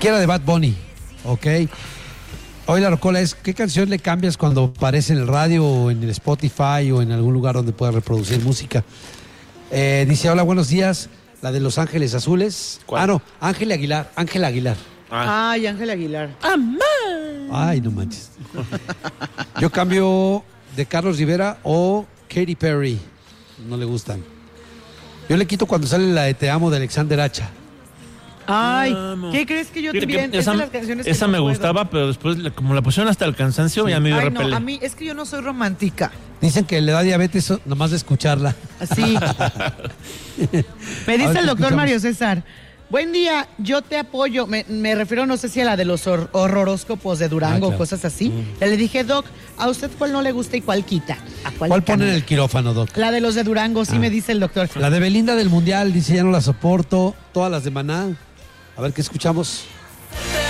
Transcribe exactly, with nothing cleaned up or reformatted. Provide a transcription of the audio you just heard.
Cualquiera de Bad Bunny, ok. Hoy la rocola es, ¿qué canción le cambias cuando aparece en el radio o en el Spotify o en algún lugar donde puedas reproducir música? Eh, dice, hola, buenos días, la de Los Ángeles Azules. ¿Cuál? Ah, no, Ángel Aguilar, Ángel Aguilar. Ah. Ay, Ángel Aguilar. Ay, no manches. Yo cambio de Carlos Rivera o Katy Perry. No le gustan. Yo le quito cuando sale la de Te Amo de Alexander Hacha. Ay, Amo. ¿qué crees que yo Fíjate también? que Es de esa las canciones que esa no me puedo. gustaba, pero después, la- como la pusieron hasta el cansancio, ya me dio Ay, repele. no, a mí es que yo no soy romántica. Dicen que le da diabetes nomás de escucharla. Así. Me A dice ver, el te doctor escuchamos. Mario César. Buen día, yo te apoyo. Me, me refiero, no sé si a la de los hor- horroróscopos de Durango Ah, o claro. cosas así. Ya le dije, Doc, ¿a usted cuál no le gusta y cuál quita? ¿A cuál, ¿Cuál pone en cambia? el quirófano, Doc? La de los de Durango, sí Ah. me dice el doctor. La de Belinda del Mundial, dice, ya no la soporto. Todas las de Maná. A ver qué escuchamos.